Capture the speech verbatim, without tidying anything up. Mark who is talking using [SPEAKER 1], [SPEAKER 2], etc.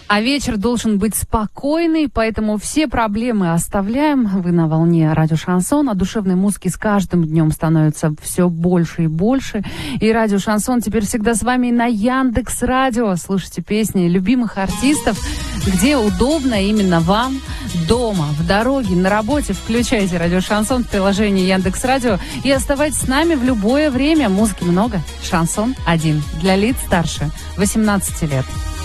[SPEAKER 1] А вечер должен быть спокойный, поэтому все проблемы оставляем. Вы на волне радио Шансон. А душевной музыки с каждым днем становится все больше и больше. И радио Шансон теперь всегда с вами на Яндекс.Радио. Слушайте песни любимых артистов, где удобно именно вам. Дома, в дороге, на работе. Включайте радио Шансон в приложении Яндекс.Радио и оставайтесь с нами в любое время. Музыки много. Шансон один. Для лиц старше восемнадцати лет.